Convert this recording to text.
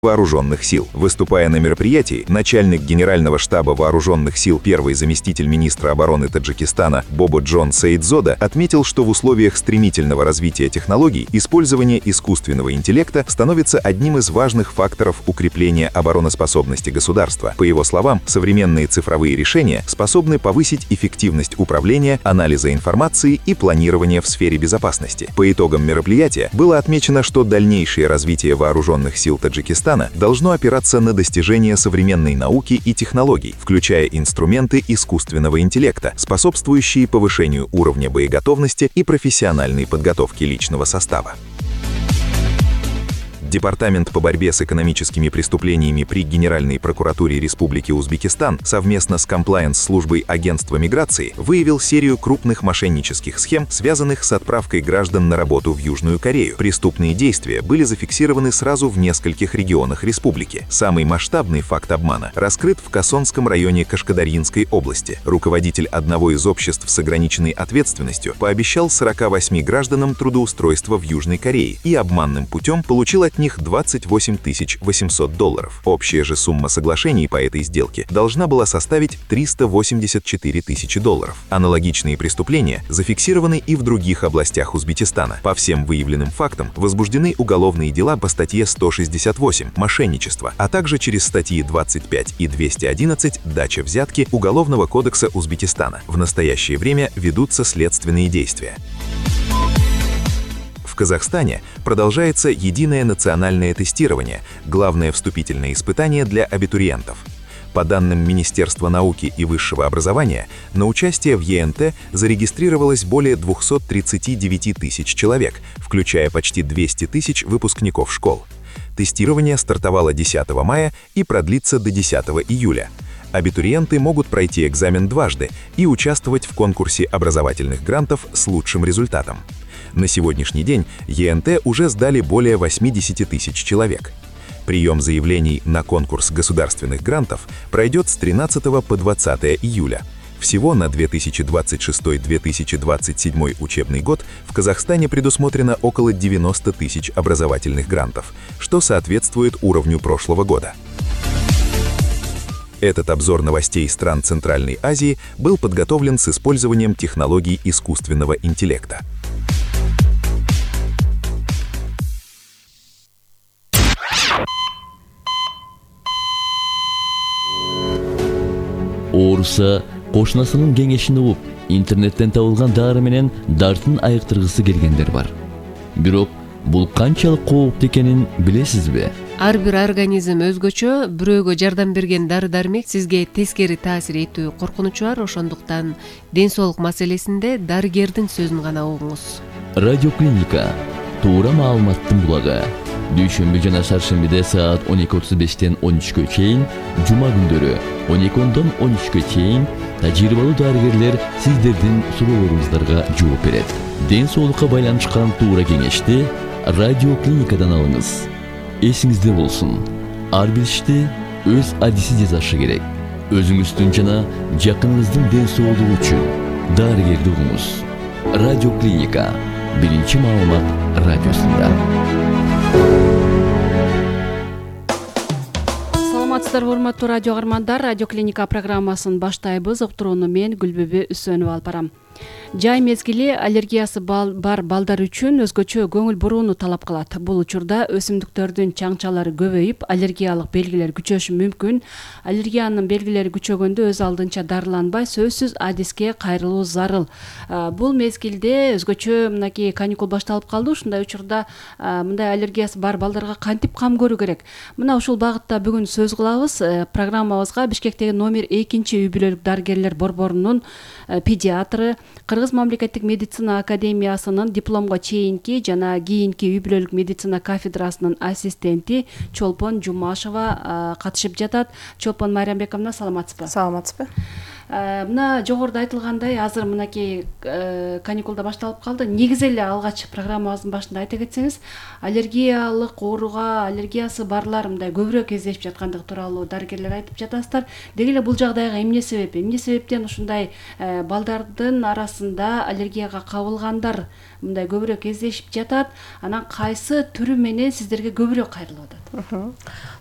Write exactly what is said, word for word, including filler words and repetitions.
Вооруженных сил. Выступая на мероприятии, начальник Генерального штаба Вооруженных сил первый заместитель министра обороны Таджикистана Бободжон Саидзода отметил, что в условиях стремительного развития технологий использование искусственного интеллекта становится одним из важных факторов укрепления обороноспособности государства. По его словам, современные цифровые решения способны повысить эффективность управления, анализа информации и планирования в сфере безопасности. По итогам мероприятия было отмечено, что дальнейшее развитие вооруженных сил Таджикистана должно опираться на достижения современной науки и технологий, включая инструменты искусственного интеллекта, способствующие повышению уровня боеготовности и профессиональной подготовки личного состава. Департамент по борьбе с экономическими преступлениями при Генеральной прокуратуре Республики Узбекистан совместно с комплаенс-службой Агентства миграции выявил серию крупных мошеннических схем, связанных с отправкой граждан на работу в Южную Корею. Преступные действия были зафиксированы сразу в нескольких регионах республики. Самый масштабный факт обмана раскрыт в Касонском районе Кашкадарьинской области. Руководитель одного из обществ с ограниченной ответственностью пообещал сорока восьми гражданам трудоустройство в Южной Корее и обманным путем получил от них двадцать восемь тысяч восемьсот долларов. Общая же сумма соглашений по этой сделке должна была составить триста восемьдесят четыре тысячи долларов. Аналогичные преступления зафиксированы и в других областях Узбекистана. По всем выявленным фактам возбуждены уголовные дела по статье сто шестьдесят восемь «Мошенничество», а также через статьи двадцать пять и двести одиннадцать «Дача взятки» Уголовного кодекса Узбекистана. В настоящее время ведутся следственные действия. В Казахстане продолжается единое национальное тестирование, главное вступительное испытание для абитуриентов. По данным Министерства науки и высшего образования, на участие в е эн тэ зарегистрировалось более двухсот тридцати девяти тысяч человек, включая почти двести тысяч выпускников школ. Тестирование стартовало десятого мая и продлится до десятого июля. Абитуриенты могут пройти экзамен дважды и участвовать в конкурсе образовательных грантов с лучшим результатом. На сегодняшний день е эн тэ уже сдали более восьмидесяти тысяч человек. Прием заявлений на конкурс государственных грантов пройдет с тринадцатого по двадцатое июля. Всего на две тысячи двадцать шестой — две тысячи двадцать седьмой учебный год в Казахстане предусмотрено около девяноста тысяч образовательных грантов, что соответствует уровню прошлого года. Этот обзор новостей стран Центральной Азии был подготовлен с использованием технологий искусственного интеллекта. Орусса кошунасынын кеңешин угуп, интернеттен табылган дары менен дартын айыктыргысы келгендер бар. Бирок бул канчалык кооптуу экенин билесизби? Ар бир организм өзгөчө, бирөөгө жардам берген дары-дармек сизге тескери таасир этүү коркунучу бар, ошондуктан ден соолук маселесинде дарыгердин сөзүн гана угуңуз. Радиоклиника туура маалыматтын булагы. Дүйшөмбү жана шаршембиде саат он эки отуз бештен он үчкө чейин, жума күндөрү он эки ондон он үчкө чейин тажрыйбалуу дарыгерлер сиздердин суроолоруңуздарга жооп берет. Ден соолукка байланышкан туура кеңешти радиоклиникадан алыңыз. Эсиңизде болсун, ар бир ишти өз адиси жасашы керек. Өзүңүздүн жана жакыныңыздын ден соолугу үчүн дарыгерди угуңуз. Радиоклиника биринчи маалымат радиосунда. Саламатсыздарбы, урматтуу радио каармандар, радиоклиника программасын баштайбыз. Уктурууну мен Гүлбүбү Үсөнова алып барам. Жай мезгили аллергиясы бар балдар үчүн өзгөчө көңүл бурууну талап кылат. Бул учурда өсүмдүктөрдүн чаңчалары көбөйүп, аллергиялык белгилер күчөшү мүмкүн. Аллергиянын белгилери күчөгөндө өз алдынча дарыланбай, сөзсүз адиске кайрылуу зарыл. Бул мезгилде өзгөчө мынакей каникул башталып калды. Ушундай учурда мындай аллергиясы бар балдарга кантип кам көрүү керек? Мына ушул багытта бүгүн сөз кылабыз. Программабызга Бишкектеги номер экинчи үй бүлөлүк дарыгерлер борборунун педиатры, Кыргыз мамлекеттик медицина академиясынын дипломго чейинки жана кийинки үй бүлөлүк медицина кафедрасынын ассистенти Чолпон Жумашева катышып жатат. Чолпон Майрамбековна, саламатсызбы? Саламатсызбы. Мына жогоруда айтылгандай азыр мынакей каникул да башталып калды. Негизи эле алгач программабыздын башында айта кетсеңиз, аллергиялык ооруга аллергиясы барлар мындай көбүрөөк кездешип жаткандыгы тууралуу дарыгерлер айтып жатасыздар. Деги эле бул жагдайга эмне себеп? Эмне себептен ушундай балдардын арасында аллергияга кабылгандар мындай көбүрөөк кездешип жатат? Анан кайсы түрү менен сиздерге көбүрөөк кайрылып атат?